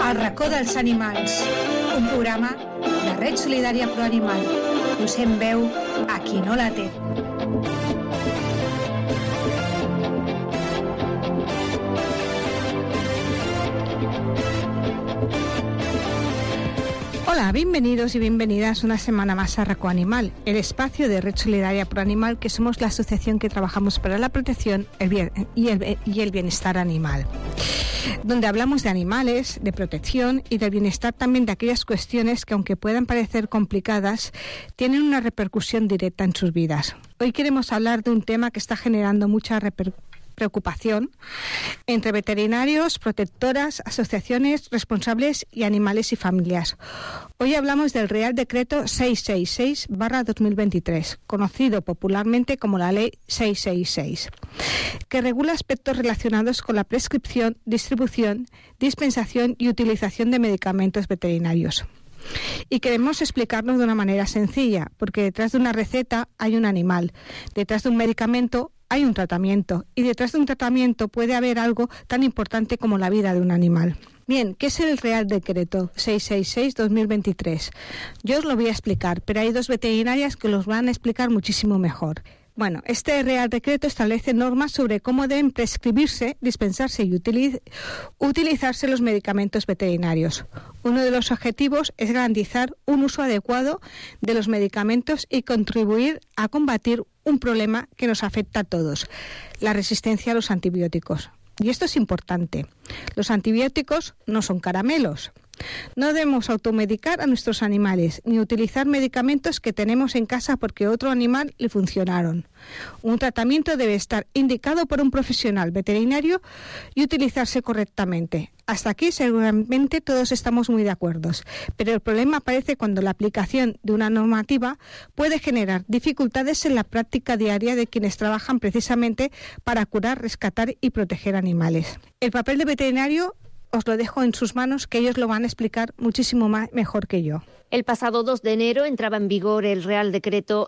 El racó dels animals, un programa de Red Solidària Pro Animal. Posem veu a qui no la té. Hola, bienvenidos y bienvenidas una semana más a Racó Animal, el espacio de Red Solidaria Pro Animal, que somos la asociación que trabajamos para la protección y el bienestar animal, donde hablamos de animales, de protección y del bienestar también de aquellas cuestiones que, aunque puedan parecer complicadas, tienen una repercusión directa en sus vidas. Hoy queremos hablar de un tema que está generando mucha preocupación entre veterinarios, protectoras, asociaciones, responsables y animales y familias. Hoy hablamos del Real Decreto 666/2023, conocido popularmente como la Ley 666, que regula aspectos relacionados con la prescripción, distribución, dispensación y utilización de medicamentos veterinarios. Y queremos explicarlo de una manera sencilla, porque detrás de una receta hay un animal, detrás de un medicamento hay un tratamiento, y detrás de un tratamiento puede haber algo tan importante como la vida de un animal. Bien, ¿qué es el Real Decreto 666/2023? Yo os lo voy a explicar, pero hay dos veterinarias que los van a explicar muchísimo mejor. Bueno, este Real Decreto establece normas sobre cómo deben prescribirse, dispensarse y utilizarse los medicamentos veterinarios. Uno de los objetivos es garantizar un uso adecuado de los medicamentos y contribuir a combatir un problema que nos afecta a todos: la resistencia a los antibióticos. Y esto es importante. Los antibióticos no son caramelos. No debemos automedicar a nuestros animales ni utilizar medicamentos que tenemos en casa porque a otro animal le funcionaron. Un tratamiento debe estar indicado por un profesional veterinario y utilizarse correctamente. Hasta aquí seguramente todos estamos muy de acuerdo, pero el problema aparece cuando la aplicación de una normativa puede generar dificultades en la práctica diaria de quienes trabajan precisamente para curar, rescatar y proteger animales. El papel de veterinario os lo dejo en sus manos, que ellos lo van a explicar muchísimo mejor que yo. El pasado 2 de enero entraba en vigor el Real Decreto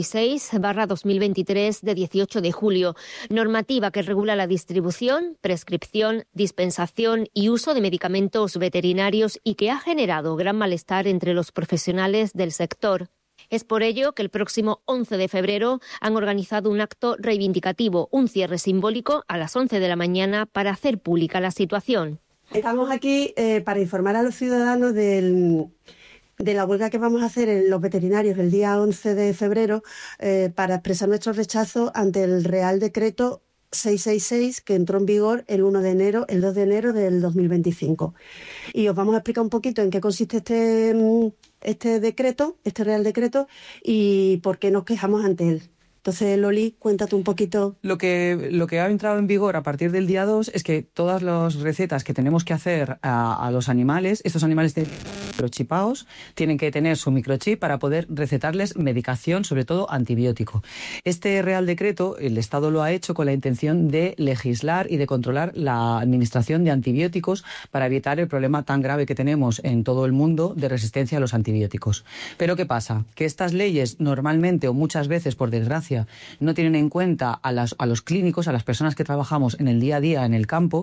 666/2023 de 18 de julio, normativa que regula la distribución, prescripción, dispensación y uso de medicamentos veterinarios y que ha generado gran malestar entre los profesionales del sector. Es por ello que el próximo 11 de febrero han organizado un acto reivindicativo, un cierre simbólico a las 11 de la mañana para hacer pública la situación. Estamos aquí para informar a los ciudadanos de la huelga que vamos a hacer en los veterinarios el día 11 de febrero para expresar nuestro rechazo ante el Real Decreto 666 que entró en vigor el 2 de enero del 2025. Y os vamos a explicar un poquito en qué consiste este decreto, este Real Decreto, y por qué nos quejamos ante él. Entonces, Loli, cuéntate un poquito. Lo que ha entrado en vigor a partir del día 2 es que todas las recetas que tenemos que hacer a los animales, estos animales microchipados, tienen que tener su microchip para poder recetarles medicación, sobre todo antibiótico. Este Real Decreto, el Estado lo ha hecho con la intención de legislar y de controlar la administración de antibióticos para evitar el problema tan grave que tenemos en todo el mundo de resistencia a los antibióticos. Pero ¿qué pasa? Que estas leyes normalmente o muchas veces, por desgracia, no tienen en cuenta a los clínicos, a las personas que trabajamos en el día a día en el campo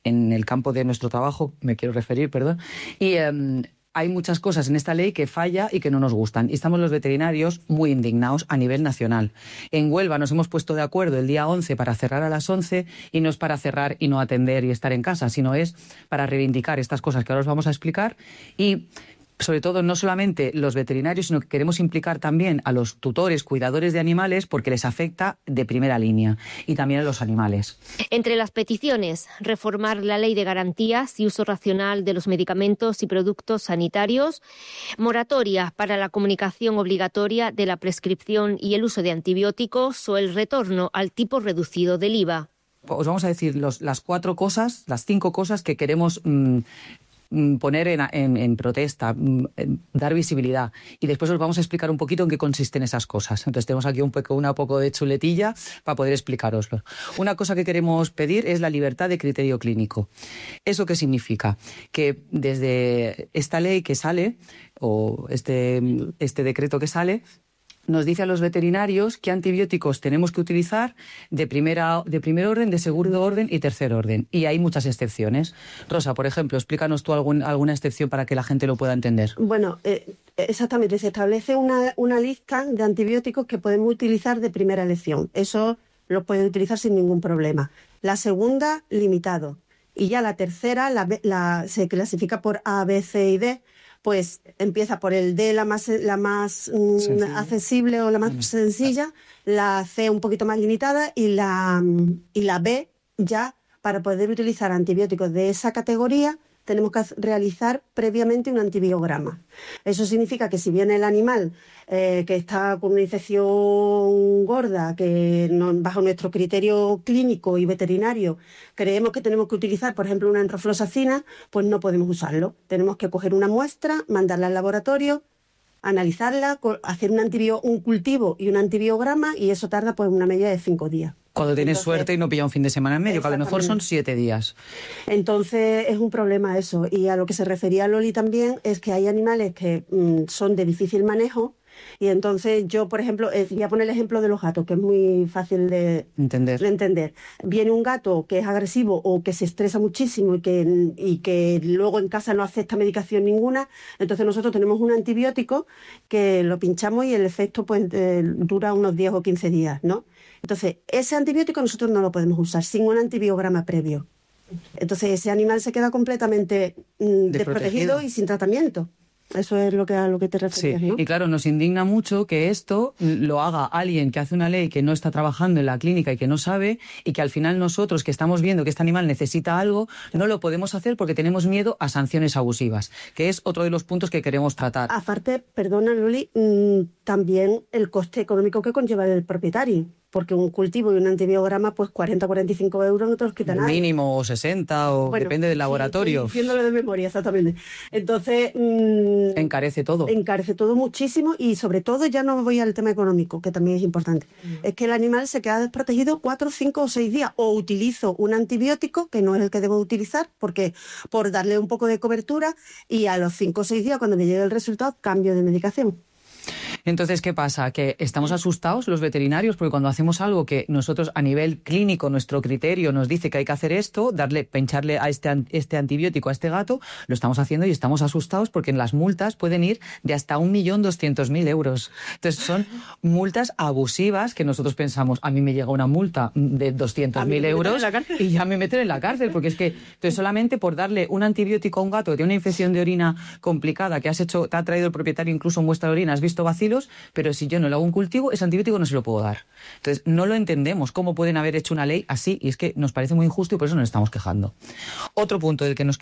de nuestro trabajo, me quiero referir, perdón, y hay muchas cosas en esta ley que falla y que no nos gustan. Y estamos los veterinarios muy indignados a nivel nacional. En Huelva nos hemos puesto de acuerdo el día 11 para cerrar a las 11, y no es para cerrar y no atender y estar en casa, sino es para reivindicar estas cosas que ahora os vamos a explicar. Y sobre todo, no solamente los veterinarios, sino que queremos implicar también a los tutores, cuidadores de animales, porque les afecta de primera línea, y también a los animales. Entre las peticiones, reformar la Ley de Garantías y Uso Racional de los Medicamentos y Productos Sanitarios, moratoria para la comunicación obligatoria de la prescripción y el uso de antibióticos o el retorno al tipo reducido del IVA. Os vamos a decir las 5 cosas que queremos poner en protesta, dar visibilidad, y después os vamos a explicar un poquito en qué consisten esas cosas. Entonces tenemos aquí un poco de chuletilla para poder explicaroslo. Una cosa que queremos pedir es la libertad de criterio clínico. ¿Eso qué significa? Que desde esta ley que sale, o este decreto que sale, nos dice a los veterinarios qué antibióticos tenemos que utilizar de primer orden, de segundo orden y tercer orden. Y hay muchas excepciones. Rosa, por ejemplo, explícanos tú alguna excepción para que la gente lo pueda entender. Bueno, exactamente. Se establece una lista de antibióticos que podemos utilizar de primera elección. Eso lo pueden utilizar sin ningún problema. La segunda, limitado. Y ya la tercera se clasifica por A, B, C y D. Pues empieza por el D, la más accesible o la más sencilla, la C un poquito más limitada y la B ya, para poder utilizar antibióticos de esa categoría, tenemos que realizar previamente un antibiograma. Eso significa que si viene el animal que está con una infección gorda, que bajo nuestro criterio clínico y veterinario creemos que tenemos que utilizar, por ejemplo, una enrofloxacina, pues no podemos usarlo. Tenemos que coger una muestra, mandarla al laboratorio, analizarla, hacer un cultivo y un antibiograma, y eso tarda pues una media de 5 días. Cuando tienes suerte y no pilla un fin de semana en medio, que a lo mejor son 7 días. Entonces es un problema eso. Y a lo que se refería Loli también es que hay animales que son de difícil manejo. Y entonces yo, por ejemplo, voy a poner el ejemplo de los gatos, que es muy fácil de entender. Viene un gato que es agresivo o que se estresa muchísimo y que luego en casa no acepta medicación ninguna. Entonces nosotros tenemos un antibiótico que lo pinchamos y el efecto pues dura unos 10 o 15 días, ¿no? Entonces, ese antibiótico nosotros no lo podemos usar sin un antibiograma previo. Entonces, ese animal se queda completamente desprotegido y sin tratamiento. Eso es a lo que te referías, sí, ¿no? Y claro, nos indigna mucho que esto lo haga alguien que hace una ley que no está trabajando en la clínica y que no sabe, y que al final nosotros, que estamos viendo que este animal necesita algo, no lo podemos hacer porque tenemos miedo a sanciones abusivas, que es otro de los puntos que queremos tratar. Aparte, perdona Loli, también el coste económico que conlleva el propietario. Porque un cultivo y un antibiograma, pues 40-45 euros no te los quita nadie. Mínimo, o 60, o bueno, depende del laboratorio. Sí, diciéndolo de memoria, exactamente. Entonces... encarece todo. Encarece todo muchísimo, y sobre todo, ya no voy al tema económico, que también es importante. Es que el animal se queda desprotegido 4, 5 o 6 días. O utilizo un antibiótico, que no es el que debo utilizar, porque por darle un poco de cobertura, y a los 5 o 6 días, cuando me llegue el resultado, cambio de medicación. Entonces, ¿qué pasa? Que estamos asustados los veterinarios porque cuando hacemos algo que nosotros a nivel clínico, nuestro criterio nos dice que hay que hacer esto, pincharle a este antibiótico a este gato, lo estamos haciendo y estamos asustados porque en las multas pueden ir de hasta 1.200.000 euros. Entonces, son multas abusivas que nosotros pensamos, a mí me llega una multa de 200.000 euros y ya me meten en la cárcel, porque es que entonces solamente por darle un antibiótico a un gato que tiene una infección de orina complicada, que te ha traído el propietario incluso muestra de orina, has visto vacilos, pero si yo no le hago un cultivo, ese antibiótico no se lo puedo dar. Entonces, no lo entendemos cómo pueden haber hecho una ley así, y es que nos parece muy injusto y por eso nos estamos quejando. Otro punto del que os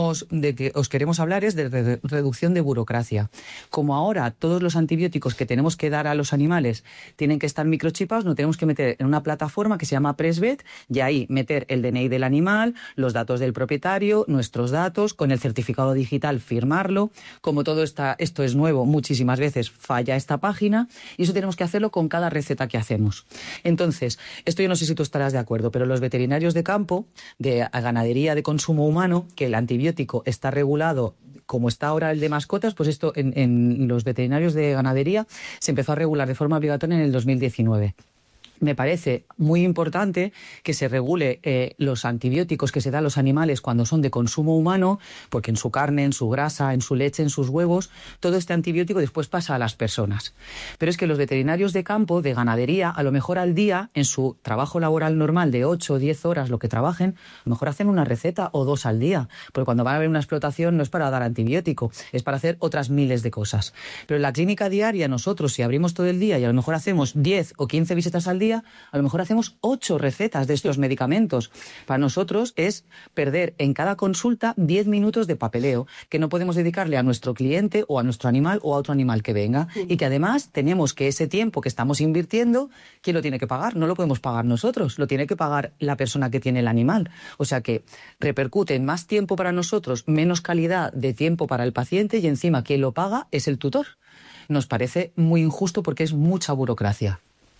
queremos hablar es de reducción de burocracia. Como ahora todos los antibióticos que tenemos que dar a los animales tienen que estar microchipados, nos tenemos que meter en una plataforma que se llama Presvet, y ahí meter el DNI del animal, los datos del propietario, nuestros datos, con el certificado digital firmarlo. Como todo esto es nuevo, muchísimas veces falla esta página, y eso tenemos que hacerlo con cada receta que hacemos. Entonces, esto yo no sé si tú estarás de acuerdo, pero los veterinarios de campo, de ganadería de consumo humano, que el antibiótico está regulado como está ahora el de mascotas, pues esto en los veterinarios de ganadería se empezó a regular de forma obligatoria en el 2019. Me parece muy importante que se regule los antibióticos que se dan a los animales cuando son de consumo humano, porque en su carne, en su grasa, en su leche, en sus huevos, todo este antibiótico después pasa a las personas. Pero es que los veterinarios de campo, de ganadería, a lo mejor al día, en su trabajo laboral normal de 8 o 10 horas, lo que trabajen, a lo mejor hacen una receta o 2 al día, porque cuando va a haber una explotación no es para dar antibiótico, es para hacer otras miles de cosas. Pero en la clínica diaria, nosotros, si abrimos todo el día y a lo mejor hacemos 10 o 15 visitas al día, a lo mejor hacemos 8 recetas de estos medicamentos. Para nosotros es perder en cada consulta 10 minutos de papeleo que no podemos dedicarle a nuestro cliente o a nuestro animal o a otro animal que venga, y que además tenemos que ese tiempo que estamos invirtiendo, ¿quién lo tiene que pagar? No lo podemos pagar nosotros, lo tiene que pagar la persona que tiene el animal. O sea que repercute en más tiempo para nosotros, menos calidad de tiempo para el paciente, y encima quien lo paga es el tutor. Nos parece muy injusto porque es mucha burocracia.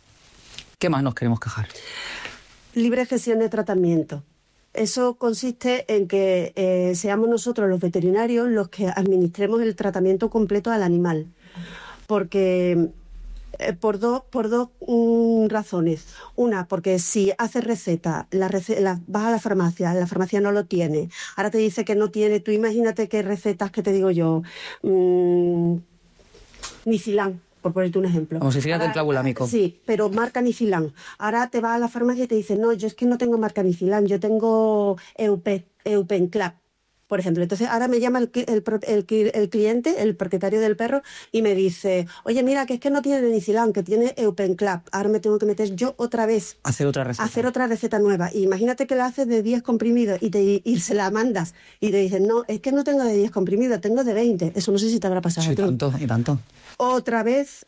¿Qué más nos queremos quejar? Libre gestión de tratamiento. Eso consiste en que seamos nosotros los veterinarios los que administremos el tratamiento completo al animal. Porque Por dos razones. Una, porque si haces receta, vas a la farmacia no lo tiene, ahora te dice que no tiene, tú imagínate qué recetas que te digo yo, Nicilan, por ponerte un ejemplo. Como si fuera del clavulámico. Sí, pero marca Nicilan. Ahora te vas a la farmacia y te dice, no, yo es que no tengo marca Nicilan, yo tengo Eupenclap, por ejemplo. Entonces ahora me llama el cliente, el propietario del perro, y me dice, oye, mira, que es que no tiene Nicilan, que tiene Eupenclap. Ahora me tengo que meter yo otra vez. Hacer otra receta nueva. Y imagínate que la haces de 10 comprimidos y se la mandas y te dicen, no, es que no tengo de 10 comprimidos, tengo de 20. Eso no sé si te habrá pasado. Sí, tanto. Otra vez,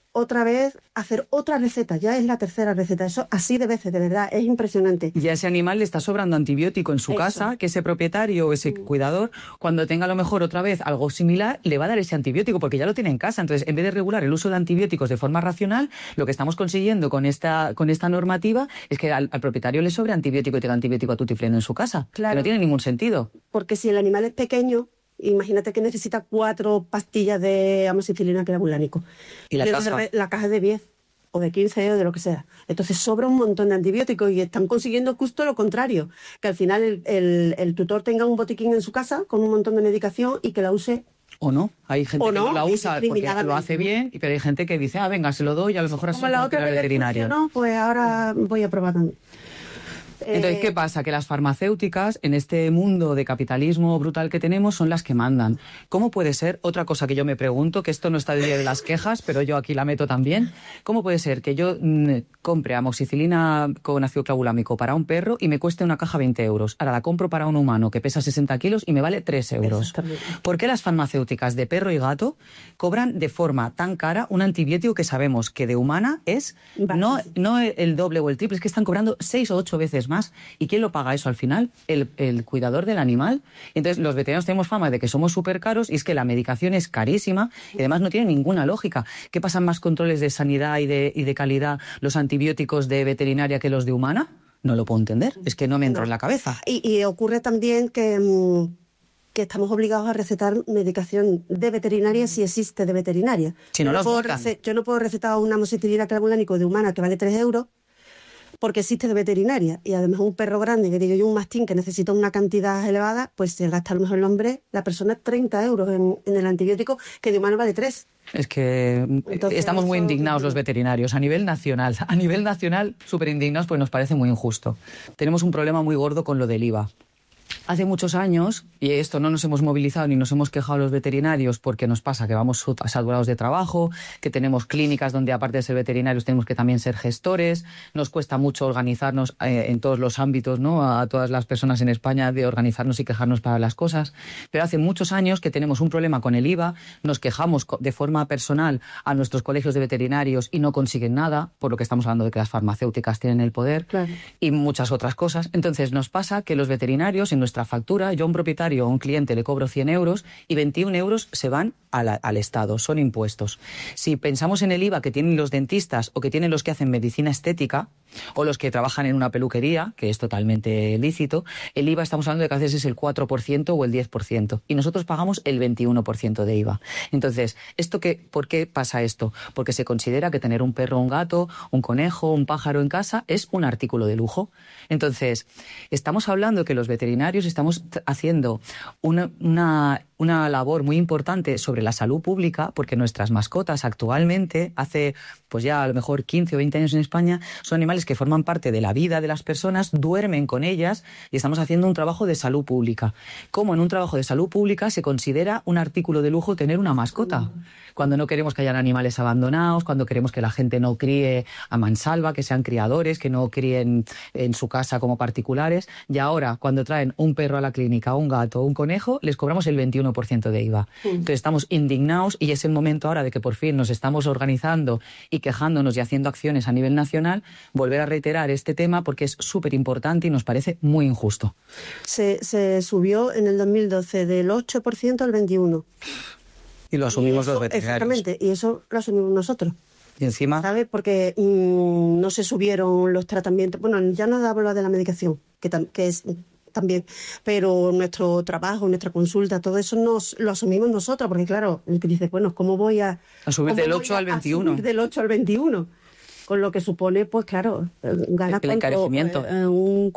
hacer otra receta. Ya es la tercera receta. Eso así de veces, de verdad, es impresionante. Y a ese animal le está sobrando antibiótico en su casa, que ese propietario o ese cuidador, cuando tenga a lo mejor otra vez algo similar, le va a dar ese antibiótico porque ya lo tiene en casa. Entonces, en vez de regular el uso de antibióticos de forma racional, lo que estamos consiguiendo con esta normativa es que al propietario le sobre antibiótico y tenga antibiótico a tutifleno en su casa. Claro. Que no tiene ningún sentido. Porque si el animal es pequeño, imagínate que necesita 4 pastillas de amoxicilina clavulánico. ¿Y la caja? La caja es de 10 o de 15 o de lo que sea. Entonces sobra un montón de antibióticos y están consiguiendo justo lo contrario, que al final el tutor tenga un botiquín en su casa con un montón de medicación y que la use. O no, hay gente que no la usa porque lo hace bien, pero hay gente que dice, venga, se lo doy y a lo mejor así como la otra al veterinario. No, pues ahora voy a probar también. Entonces, ¿qué pasa? Que las farmacéuticas, en este mundo de capitalismo brutal que tenemos, son las que mandan. ¿Cómo puede ser? Otra cosa que yo me pregunto, que esto no está del día de las quejas, pero yo aquí la meto también. ¿Cómo puede ser que yo compre amoxicilina con ácido clavulámico para un perro y me cueste una caja 20 euros? Ahora la compro para un humano que pesa 60 kilos y me vale 3 euros. ¿Por qué las farmacéuticas de perro y gato cobran de forma tan cara un antibiótico que sabemos que de humana es no el doble o el triple, es que están cobrando 6 o 8 veces más? ¿Y quién lo paga eso al final? El cuidador del animal. Entonces, los veterinarios tenemos fama de que somos súper caros y es que la medicación es carísima y además no tiene ninguna lógica. ¿Qué pasan más controles de sanidad y de calidad los antibióticos de veterinaria que los de humana? No lo puedo entender. Es que no me entra en la cabeza. Y ocurre también que estamos obligados a recetar medicación de veterinaria si existe de veterinaria. Si no yo no puedo recetar una amoxicilina clavulánico de humana que vale 3 euros porque existe de veterinaria. Y además un perro grande, que digo yo, un mastín que necesita una cantidad elevada, pues se gasta a lo mejor el hombre, la persona, 30 euros en el antibiótico, que de humano vale 3. Es que entonces, estamos muy indignados los veterinarios a nivel nacional. A nivel nacional, súper indignados, pues nos parece muy injusto. Tenemos un problema muy gordo con lo del IVA. Hace muchos años, y esto no nos hemos movilizado ni nos hemos quejado los veterinarios porque nos pasa que vamos saturados de trabajo, que tenemos clínicas donde aparte de ser veterinarios tenemos que también ser gestores, nos cuesta mucho organizarnos en todos los ámbitos, ¿no? A todas las personas en España de organizarnos y quejarnos para las cosas, pero hace muchos años que tenemos un problema con el IVA, nos quejamos de forma personal a nuestros colegios de veterinarios y no consiguen nada, por lo que estamos hablando de que las farmacéuticas tienen el poder, claro, y muchas otras cosas. Entonces nos pasa que los veterinarios en nuestra factura, yo a un propietario o a un cliente le cobro 100 euros y 21 euros se van al Estado, son impuestos. Si pensamos en el IVA que tienen los dentistas o que tienen los que hacen medicina estética o los que trabajan en una peluquería, que es totalmente lícito, el IVA estamos hablando de que a veces es el 4% o el 10% y nosotros pagamos el 21% de IVA. Entonces, ¿por qué pasa esto? Porque se considera que tener un perro, un gato, un conejo, un pájaro en casa es un artículo de lujo. Entonces, estamos hablando que los veterinarios estamos haciendo una labor muy importante sobre la salud pública, porque nuestras mascotas actualmente, hace pues ya a lo mejor 15 o 20 años en España, son animales que forman parte de la vida de las personas, duermen con ellas y estamos haciendo un trabajo de salud pública. ¿Cómo en un trabajo de salud pública se considera un artículo de lujo tener una mascota? Cuando no queremos que hayan animales abandonados, cuando queremos que la gente no críe a mansalva, que sean criadores, que no críen en su casa como particulares. Y ahora, cuando traen un perro a la clínica, un gato, un conejo, les cobramos el 21% de IVA. Entonces estamos indignados y es el momento ahora de que por fin nos estamos organizando y quejándonos y haciendo acciones a nivel nacional, volver a reiterar este tema porque es súper importante y nos parece muy injusto. Se subió en el 2012 del 8% al 21%. Y lo asumimos los veterinarios. Exactamente, y eso lo asumimos nosotros. Y encima, ¿sabes? Porque no se subieron los tratamientos. Bueno, ya no hablo de la medicación, que también, pero nuestro trabajo, nuestra consulta, todo eso lo asumimos nosotros, porque claro, el que dice, bueno, ¿cómo voy a subir del 8 al 21? Subir del 8 al 21. Con lo que supone, pues claro, gana el encarecimiento. Un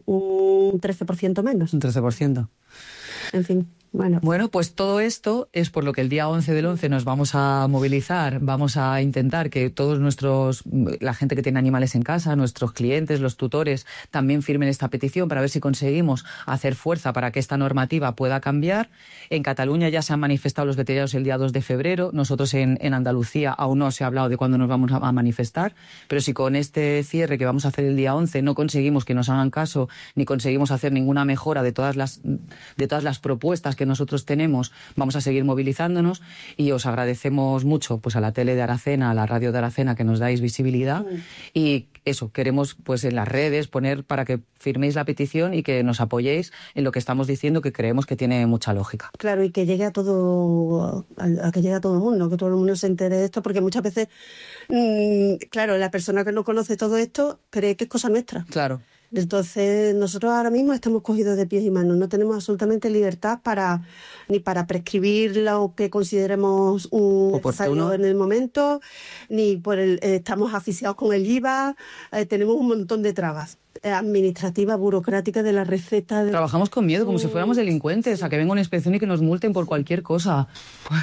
13% menos. Un 13%. En fin. Bueno, pues todo esto es por lo que el día 11 del 11 nos vamos a movilizar, vamos a intentar que todos la gente que tiene animales en casa, nuestros clientes, los tutores, también firmen esta petición para ver si conseguimos hacer fuerza para que esta normativa pueda cambiar. En Cataluña ya se han manifestado los veterinarios el día 2 de febrero, nosotros en Andalucía aún no se ha hablado de cuándo nos vamos a manifestar, pero si con este cierre que vamos a hacer el día 11 no conseguimos que nos hagan caso ni conseguimos hacer ninguna mejora de todas las propuestas que nosotros tenemos, vamos a seguir movilizándonos y os agradecemos mucho pues a la tele de Aracena, a la radio de Aracena que nos dais visibilidad y eso, queremos pues en las redes poner para que firméis la petición y que nos apoyéis en lo que estamos diciendo, que creemos que tiene mucha lógica. Claro, y que llegue a todo el mundo, que todo el mundo se entere de esto, porque muchas veces, claro, la persona que no conoce todo esto cree que es cosa nuestra. Claro. Entonces, nosotros ahora mismo estamos cogidos de pies y manos. No tenemos absolutamente libertad ni para prescribir lo que consideremos necesario en el momento, ni estamos asfixiados con el IVA. Tenemos un montón de trabas administrativa, burocrática de la receta. Trabajamos con miedo, como si fuéramos delincuentes, a que venga una inspección y que nos multen por cualquier cosa.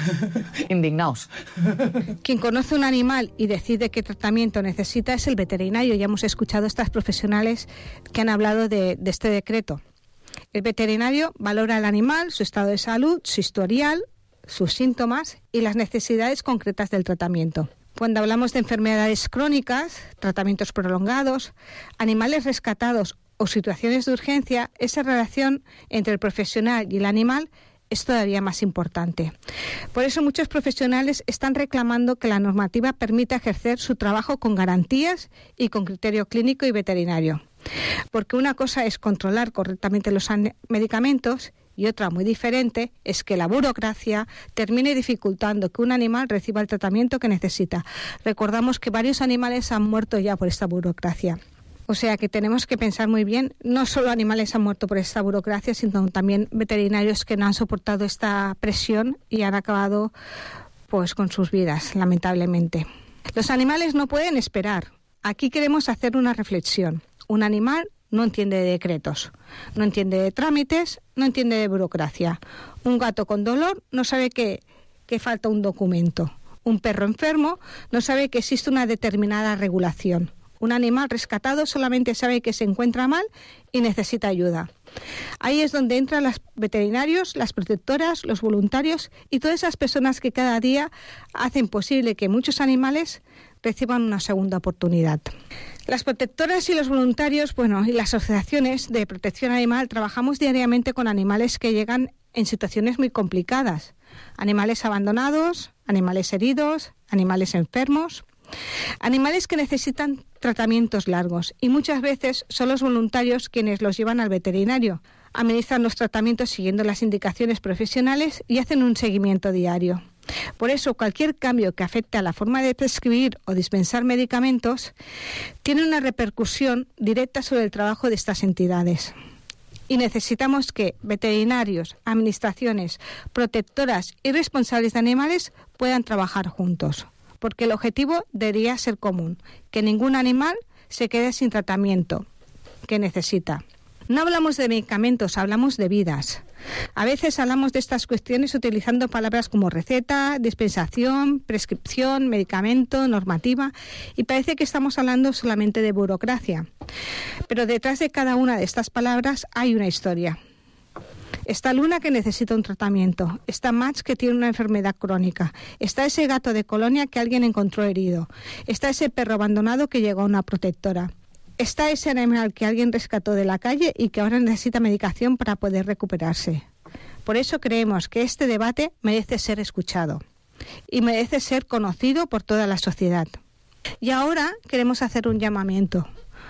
Indignaos. Quien conoce un animal y decide qué tratamiento necesita es el veterinario. Ya hemos escuchado a estas profesionales que han hablado de este decreto. El veterinario valora al animal, su estado de salud, su historial, sus síntomas y las necesidades concretas del tratamiento. Cuando hablamos de enfermedades crónicas, tratamientos prolongados, animales rescatados o situaciones de urgencia, esa relación entre el profesional y el animal es todavía más importante. Por eso muchos profesionales están reclamando que la normativa permita ejercer su trabajo con garantías y con criterio clínico y veterinario. Porque una cosa es controlar correctamente los medicamentos y otra muy diferente es que la burocracia termine dificultando que un animal reciba el tratamiento que necesita. Recordamos que varios animales han muerto ya por esta burocracia. O sea que tenemos que pensar muy bien, no solo animales han muerto por esta burocracia, sino también veterinarios que no han soportado esta presión y han acabado pues con sus vidas, lamentablemente. Los animales no pueden esperar. Aquí queremos hacer una reflexión. Un animal no entiende de decretos, no entiende de trámites, no entiende de burocracia. Un gato con dolor no sabe que falta un documento. Un perro enfermo no sabe que existe una determinada regulación. Un animal rescatado solamente sabe que se encuentra mal y necesita ayuda. Ahí es donde entran los veterinarios, las protectoras, los voluntarios y todas esas personas que cada día hacen posible que muchos animales reciban una segunda oportunidad. Las protectoras y los voluntarios, y las asociaciones de protección animal trabajamos diariamente con animales que llegan en situaciones muy complicadas. Animales abandonados, animales heridos, animales enfermos, animales que necesitan tratamientos largos y muchas veces son los voluntarios quienes los llevan al veterinario, administran los tratamientos siguiendo las indicaciones profesionales y hacen un seguimiento diario. Por eso, cualquier cambio que afecte a la forma de prescribir o dispensar medicamentos tiene una repercusión directa sobre el trabajo de estas entidades. Y necesitamos que veterinarios, administraciones, protectoras y responsables de animales puedan trabajar juntos, porque el objetivo debería ser común, que ningún animal se quede sin tratamiento que necesita. No hablamos de medicamentos, hablamos de vidas. A veces hablamos de estas cuestiones utilizando palabras como receta, dispensación, prescripción, medicamento, normativa, y parece que estamos hablando solamente de burocracia. Pero detrás de cada una de estas palabras hay una historia. Está Luna que necesita un tratamiento, está Max que tiene una enfermedad crónica, está ese gato de colonia que alguien encontró herido, está ese perro abandonado que llegó a una protectora. Está ese animal que alguien rescató de la calle y que ahora necesita medicación para poder recuperarse. Por eso creemos que este debate merece ser escuchado y merece ser conocido por toda la sociedad. Y ahora queremos hacer un llamamiento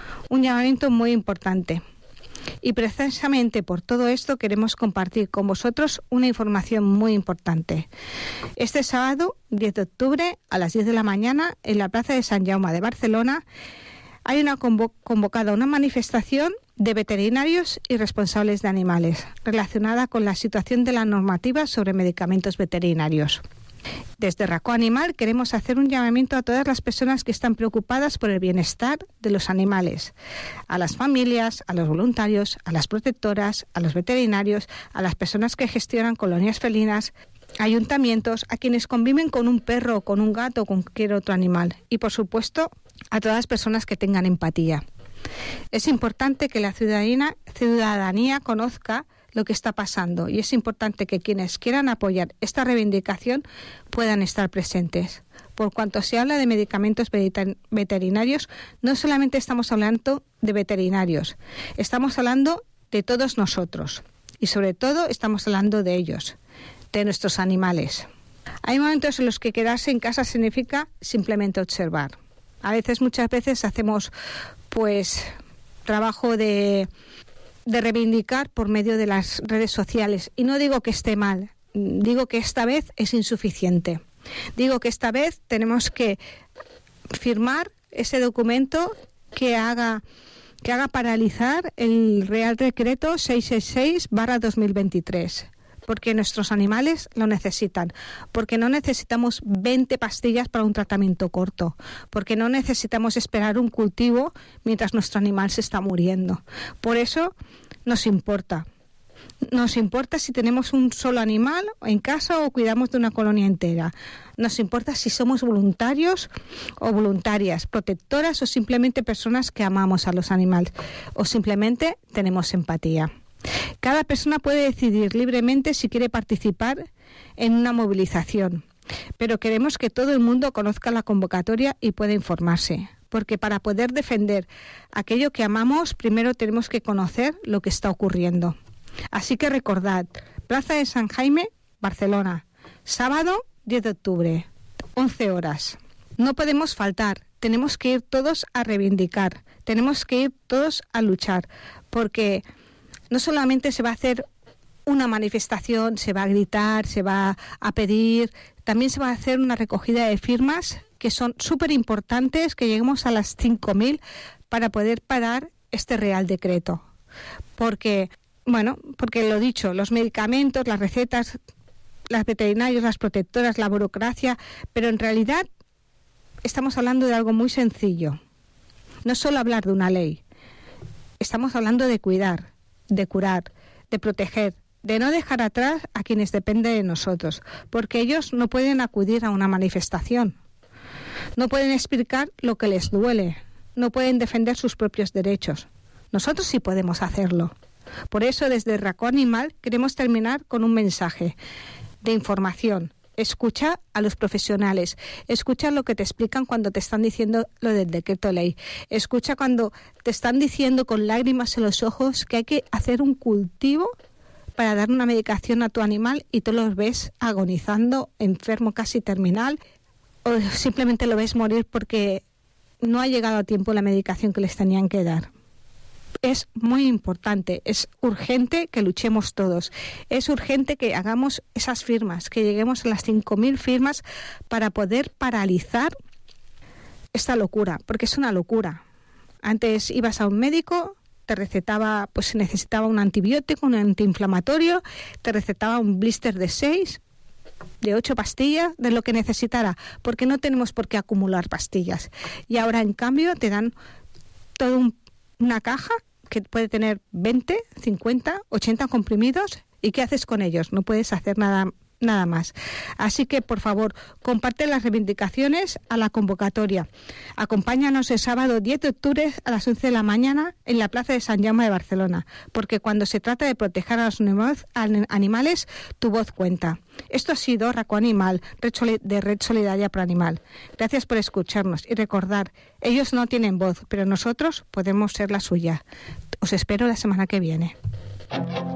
muy importante. Y precisamente por todo esto queremos compartir con vosotros una información muy importante. Este sábado, 10 de octubre, a las 10 de la mañana, en la Plaza de Sant Jaume de Barcelona, hay convocada una manifestación de veterinarios y responsables de animales relacionada con la situación de la normativa sobre medicamentos veterinarios. Desde RACO Animal queremos hacer un llamamiento a todas las personas que están preocupadas por el bienestar de los animales, a las familias, a los voluntarios, a las protectoras, a los veterinarios, a las personas que gestionan colonias felinas, ayuntamientos, a quienes conviven con un perro, con un gato o con cualquier otro animal y, por supuesto, a todas las personas que tengan empatía. Es importante que la ciudadanía conozca lo que está pasando y es importante que quienes quieran apoyar esta reivindicación puedan estar presentes. Por cuanto se habla de medicamentos veterinarios, no solamente estamos hablando de veterinarios, estamos hablando de todos nosotros y sobre todo estamos hablando de ellos, de nuestros animales. Hay momentos en los que quedarse en casa significa simplemente observar. Muchas veces hacemos trabajo de reivindicar por medio de las redes sociales. Y no digo que esté mal, digo que esta vez es insuficiente. Digo que esta vez tenemos que firmar ese documento que haga paralizar el Real Decreto 666/2023. Porque nuestros animales lo necesitan, porque no necesitamos 20 pastillas para un tratamiento corto, porque no necesitamos esperar un cultivo mientras nuestro animal se está muriendo. Por eso nos importa. Nos importa si tenemos un solo animal en casa o cuidamos de una colonia entera. Nos importa si somos voluntarios o voluntarias, protectoras o simplemente personas que amamos a los animales o simplemente tenemos empatía. Cada persona puede decidir libremente si quiere participar en una movilización, pero queremos que todo el mundo conozca la convocatoria y pueda informarse, porque para poder defender aquello que amamos, primero tenemos que conocer lo que está ocurriendo. Así que recordad, Plaza de San Jaime, Barcelona, sábado 10 de octubre, 11 horas. No podemos faltar, tenemos que ir todos a reivindicar, tenemos que ir todos a luchar, porque no solamente se va a hacer una manifestación, se va a gritar, se va a pedir, también se va a hacer una recogida de firmas que son súper importantes, que lleguemos a las 5.000 para poder parar este Real Decreto. Porque lo dicho, los medicamentos, las recetas, las veterinarios, las protectoras, la burocracia, pero en realidad estamos hablando de algo muy sencillo. No es solo hablar de una ley, estamos hablando de cuidar, de curar, de proteger, de no dejar atrás a quienes dependen de nosotros, porque ellos no pueden acudir a una manifestación, no pueden explicar lo que les duele, no pueden defender sus propios derechos. Nosotros sí podemos hacerlo. Por eso, desde RACO Animal queremos terminar con un mensaje de información. Escucha a los profesionales, escucha lo que te explican cuando te están diciendo lo del decreto ley, escucha cuando te están diciendo con lágrimas en los ojos que hay que hacer un cultivo para dar una medicación a tu animal y tú lo ves agonizando, enfermo, casi terminal, o simplemente lo ves morir porque no ha llegado a tiempo la medicación que les tenían que dar. Es muy importante, es urgente que luchemos todos, es urgente que hagamos esas firmas, que lleguemos a las 5.000 firmas para poder paralizar esta locura, porque es una locura. Antes ibas a un médico, te recetaba, pues si necesitaba un antibiótico, un antiinflamatorio, te recetaba un blister de 6, de 8 pastillas, de lo que necesitara, porque no tenemos por qué acumular pastillas. Y ahora, en cambio, te dan todo una caja que puede tener 20, 50, 80 comprimidos. ¿Y qué haces con ellos? No puedes hacer nada más. Así que, por favor, comparte las reivindicaciones a la convocatoria. Acompáñanos el sábado 10 de octubre a las 11 de la mañana en la Plaza de Sant Jaume de Barcelona, porque cuando se trata de proteger a los animales, tu voz cuenta. Esto ha sido RACO Animal, de Red Solidaria Pro Animal. Gracias por escucharnos y recordar, ellos no tienen voz, pero nosotros podemos ser la suya. Os espero la semana que viene.